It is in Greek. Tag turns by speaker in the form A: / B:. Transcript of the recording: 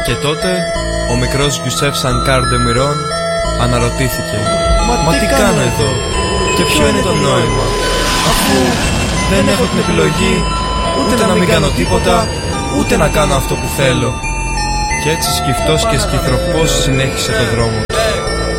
A: Και τότε ο μικρός Γιουσέφ Σανκάρ ντε Μιρόν αναρωτήθηκε: Μα τι κάνω εδώ και ποιο είναι το νόημα, αφού δεν έχω την επιλογή ούτε να μην κάνω τίποτα, ούτε να κάνω αυτό που θέλω. Και έτσι σκυφτός και σκυθροπός συνέχισε το δρόμο